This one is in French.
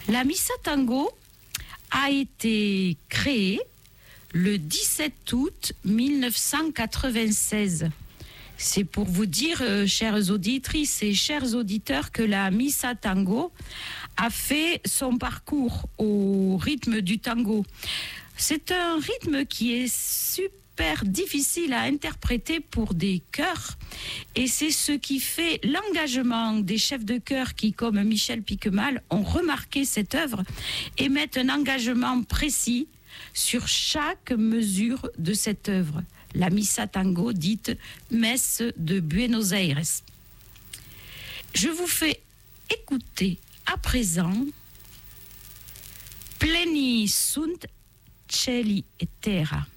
La Missa Tango a été créée le 17 août 1996. C'est pour vous dire, chères auditrices et chers auditeurs, que la Missa Tango a fait son parcours au rythme du tango. C'est un rythme qui est super difficile à interpréter pour des chœurs, et c'est ce qui fait l'engagement des chefs de chœur qui, comme Michel Piquemal, ont remarqué cette œuvre et mettent un engagement précis sur chaque mesure de cette œuvre. La Missa Tango, dite Messe de Buenos Aires. Je vous fais écouter à présent Pleni sunt cieli et terra.